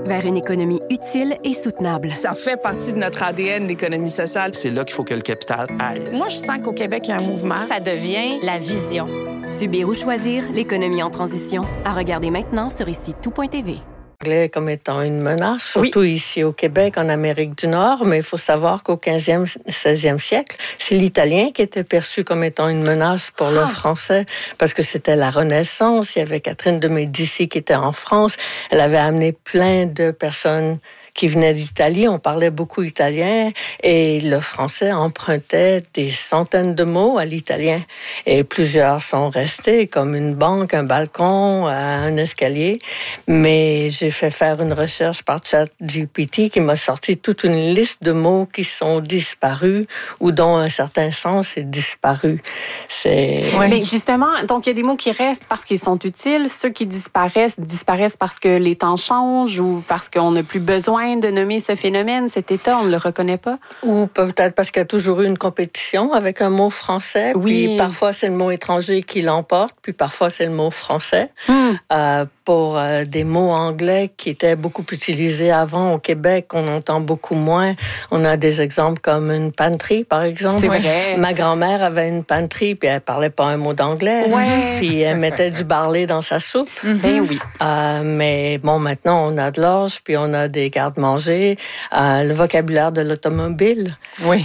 vers une économie utile et soutenable. Ça fait partie de notre ADN, l'économie sociale. C'est là qu'il faut que le capital aille. Moi, je sens qu'au Québec, il y a un mouvement. Ça devient la vision. Subir ou choisir, l'économie en transition. À regarder maintenant sur ici-tout.tv. L'anglais comme étant une menace, surtout ici au Québec, en Amérique du Nord, mais il faut savoir qu'au 15e, 16e siècle, c'est l'italien qui était perçu comme étant une menace pour le français, parce que c'était la Renaissance. Il y avait Catherine de Médicis qui était en France. Elle avait amené plein de personnes qui venaient d'Italie. On parlait beaucoup italien et le français empruntait des centaines de mots à l'italien. Et plusieurs sont restés, comme une banque, un balcon, un escalier. Mais j'ai fait faire une recherche par ChatGPT qui m'a sorti toute une liste de mots qui sont disparus ou dont un certain sens est disparu. Mais justement, donc il y a des mots qui restent parce qu'ils sont utiles. Ceux qui disparaissent parce que les temps changent ou parce qu'on n'a plus besoin de nommer ce phénomène, cet état, on ne le reconnaît pas? Ou peut-être parce qu'il y a toujours eu une compétition avec un mot français, puis parfois c'est le mot étranger qui l'emporte, puis parfois c'est le mot français. Pour des mots anglais qui étaient beaucoup utilisés avant au Québec, on entend beaucoup moins. On a des exemples comme une pantry, par exemple. C'est vrai. Ma grand-mère avait une pantry, puis elle parlait pas un mot d'anglais. Puis elle mettait du barley dans sa soupe. Ben oui. Mais bon, maintenant, on a de l'orge, puis on a des garde-manger. Le vocabulaire de l'automobile.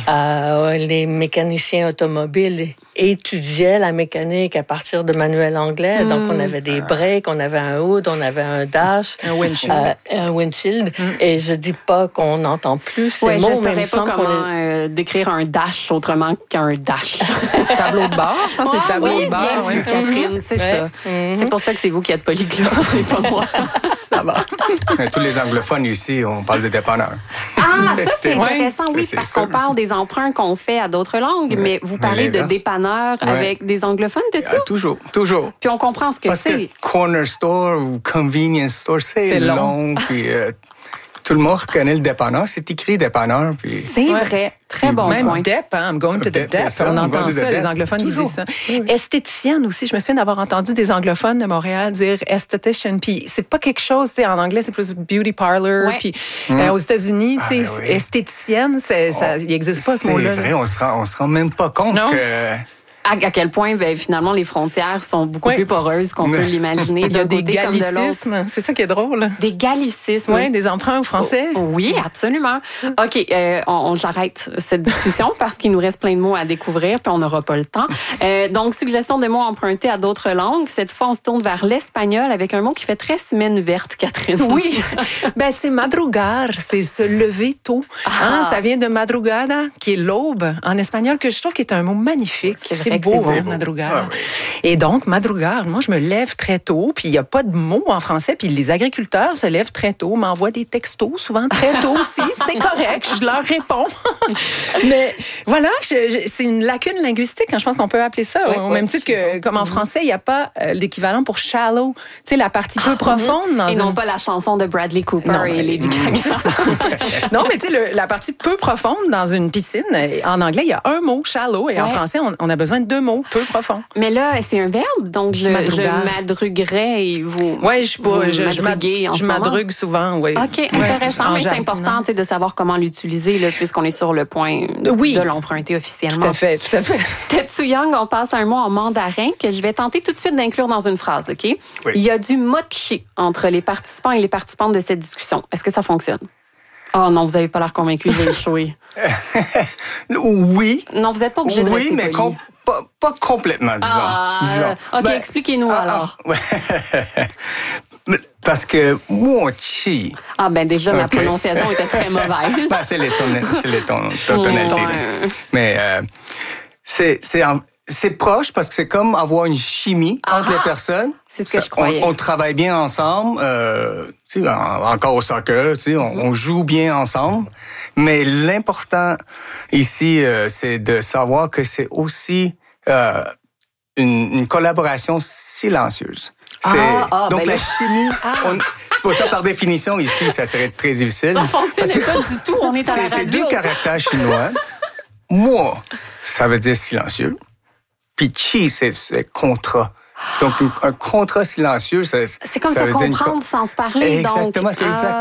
Les mécaniciens automobiles étudiaient la mécanique à partir de manuels anglais. Donc, on avait des breaks, on avait un hood, on avait un dash. Un windshield. Et je dis pas qu'on n'entend plus ces mots. Je ne saurais pas comment décrire un dash autrement qu'un dash. Tableau de bord, je pense que c'est le tableau de bord. Bien vu, Catherine, c'est ça. C'est pour ça que c'est vous qui êtes polyglotte et pas moi. Ça va. Tous les anglophones ici, on parle de dépanneur. Ah, ça c'est intéressant, parce qu'on parle des emprunts qu'on fait à d'autres langues, mais vous parlez de dépanneur avec des anglophones, t'es sûr? Toujours. Puis on comprend ce que parce c'est. Parce que corner store ou convenience store, c'est long. Puis tout le monde reconnaît le dépanneur. C'est écrit dépanneur. Puis... C'est vrai. Très bon même point. DEP, I'm going to the DEP. On entend ça, les anglophones qui disent ça. Esthéticienne aussi. Je me souviens d'avoir entendu des anglophones de Montréal dire esthetician. Puis c'est pas quelque chose, en anglais, c'est plus beauty parlor. Puis aux États-Unis, esthéticienne, il n'existe pas ce mot-là. C'est vrai, on se rend même pas compte que... À quel point, finalement, les frontières sont beaucoup plus poreuses qu'on peut l'imaginer. Il y a des gallicismes. C'est ça qui est drôle. Des gallicismes. Oui, des emprunts au français. Oui, absolument. OK, j'arrête cette discussion parce qu'il nous reste plein de mots à découvrir puis on n'aura pas le temps. Donc, suggestion de mots empruntés à d'autres langues. Cette fois, on se tourne vers l'espagnol avec un mot qui fait très semaine verte, Catherine. Oui, c'est madrugar, c'est se lever tôt. Ça vient de madrugada, qui est l'aube en espagnol, que je trouve qui est un mot magnifique. C'est beau, madrugar. Et donc, madrugar, moi, je me lève très tôt, puis il n'y a pas de mots en français, puis les agriculteurs se lèvent très tôt, m'envoient des textos, souvent très tôt aussi. C'est correct, je leur réponds. Mais voilà, c'est une lacune linguistique, je pense qu'on peut appeler ça, au même titre que, comme en français, il n'y a pas l'équivalent pour shallow, tu sais, la partie peu profonde. Et non pas la chanson de Bradley Cooper et Lady Gaga. Non, mais tu sais, la partie peu profonde dans une piscine, en anglais, il y a un mot, shallow, et en français, on a besoin de 2 mots, peu profond. Mais là, c'est un verbe, donc je madruguerais et vous. Oui, je madrugue souvent, oui. OK, intéressant, mais c'est important de savoir comment l'utiliser, là, puisqu'on est sur le point de l'emprunter officiellement. Tout à fait. Tetsuyang, on passe à un mot en mandarin que je vais tenter tout de suite d'inclure dans une phrase, OK? Oui. Il y a du mochi entre les participants et les participantes de cette discussion. Est-ce que ça fonctionne? Oh non, vous n'avez pas l'air convaincu, je vais échouer. Oui. Non, vous n'êtes pas obligé de rester mais pas complètement, disons. OK, expliquez-nous alors. Parce que mochi... déjà, ma prononciation était très mauvaise. C'est les tonalités. Mais c'est proche parce que c'est comme avoir une chimie entre les personnes. C'est ce que je croyais. On travaille bien ensemble. Encore au soccer, on joue bien ensemble. Mais l'important ici, c'est de savoir que c'est aussi une collaboration silencieuse. Donc la chimie, c'est pour ça par définition ici, ça serait très difficile. Ça fonctionne pas du tout, on est à la radio. C'est 2 caractères chinois. Moi, ça veut dire silencieux. Puis chi, c'est contrat. Donc, un contrat silencieux, c'est comme se comprendre sans se parler. Exactement, donc. c'est exactement